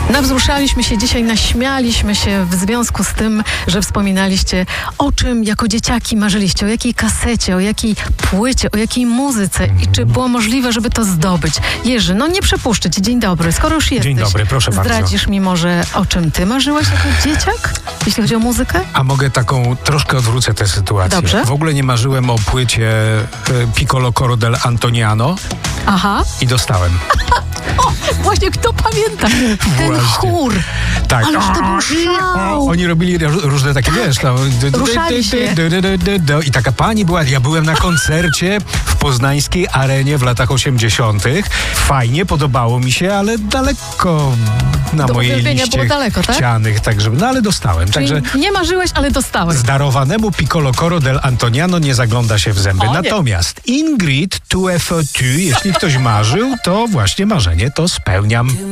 Nawzruszaliśmy się dzisiaj, naśmialiśmy się w związku z tym, że wspominaliście, o czym jako dzieciaki marzyliście, o jakiej kasecie, o jakiej płycie, o jakiej muzyce i czy było możliwe, żeby to zdobyć. Jerzy, no nie przepuszczę ci. Dzień dobry. Skoro już jesteś, Dzień dobry, proszę bardzo. zdradzisz mi może, o czym ty marzyłeś jako dzieciak, jeśli chodzi o muzykę? A mogę troszkę odwrócę tę sytuację. Dobrze. W ogóle nie marzyłem o płycie Piccolo Coro del Antoniano Aha. i dostałem. O, właśnie kto pamięta? Ten Właśnie. chór. Tak. Ależ to był szał. Oni robili różne takie, wiesz, tam... Ruszali się. I taka pani była, ja byłem na koncercie w poznańskiej arenie w latach 80. Fajnie, podobało mi się, ale daleko na Do mojej uwielbienia liście było daleko, tak? chcianych, także, no ale dostałem. Czyli Także nie marzyłeś, ale dostałeś. zdarowanemu Piccolo Coro del Antoniano nie zagląda się w zęby. O, nie. Natomiast Ingrid, tu jeśli ktoś marzył, to właśnie marzenie to spełniam.